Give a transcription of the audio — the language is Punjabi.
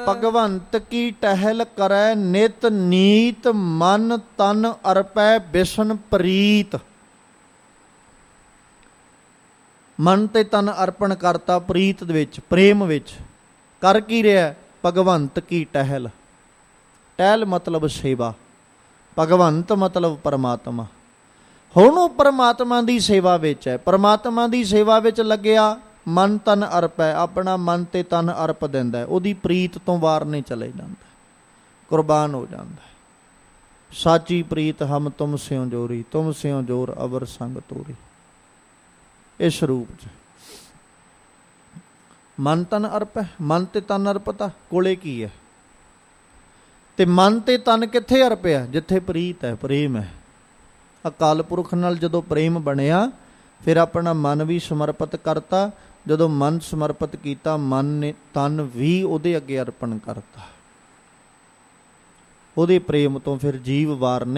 ਭਗਵੰਤ ਕੀ ਟਹਿਲ ਕਰੈ ਨਿਤ ਨੀਤ, ਮਨ ਤਨ ਅਰਪੈ ਬਿਸ਼ਨ ਪ੍ਰੀਤ। ਮਨ ਤੇ ਤਨ ਅਰਪਣ ਕਰਤਾ ਪ੍ਰੀਤ ਦੇ ਵਿੱਚ, ਪ੍ਰੇਮ ਵਿੱਚ। ਕਰ ਕੀ ਰਿਹਾ? ਭਗਵੰਤ ਕੀ ਟਹਿਲ। ਟਹਿਲ ਮਤਲਬ ਸੇਵਾ, ਭਗਵੰਤ ਮਤਲਬ ਪਰਮਾਤਮਾ। ਹੁਣ ਉਹ ਪਰਮਾਤਮਾ ਦੀ ਸੇਵਾ ਵਿੱਚ ਹੈ, ਪਰਮਾਤਮਾ ਦੀ ਸੇਵਾ ਵਿੱਚ ਲੱਗਿਆ, ਮਨ ਤਨ ਅਰਪੈ, ਆਪਣਾ ਮਨ ਤੇ ਤਨ ਅਰਪ ਦਿੰਦਾ, ਉਹਦੀ ਪ੍ਰੀਤ ਤੋਂ ਵਾਰ ਨਹੀਂ ਚਲੇ ਜਾਂਦਾ, ਕੁਰਬਾਨ ਹੋ ਜਾਂਦਾ। ਸਾਚੀ ਪ੍ਰੀਤ ਹਮ ਤੁਮ ਸਿਉ ਜੋਰੀ, ਤੁਮ ਸਿਉ ਜੋਰ ਅਵਰ ਸੰਗ ਤੋਰੀ। ਇਸ ਰੂਪ 'ਚ ਮਨ ਤਨ ਅਰਪੈ, ਮਨ ਤੇ ਤਨ ਅਰਪਤਾ ਕੋਲੇ ਕੀ ਹੈ? ਤੇ ਮਨ ਤੇ ਤਨ ਕਿੱਥੇ ਅਰਪਿਆ? ਜਿੱਥੇ ਪ੍ਰੀਤ ਹੈ, ਪ੍ਰੇਮ ਹੈ। ਅਕਾਲ ਪੁਰਖ ਨਾਲ ਜਦੋਂ ਪ੍ਰੇਮ ਬਣਿਆ, ਫਿਰ ਆਪਣਾ ਮਨ ਵੀ ਸਮਰਪਿਤ ਕਰਤਾ। ਜਦੋਂ ਮਨ ਸਮਰਪਿਤ ਕੀਤਾ, ਮਨ ਨੇ ਤਨ ਵੀ ਉਹਦੇ ਅੱਗੇ ਅਰਪਣ ਕਰਤਾ। ਉਹਦੇ ਪ੍ਰੇਮ ਤੋਂ ਫਿਰ ਜੀਵ ਵਾਰ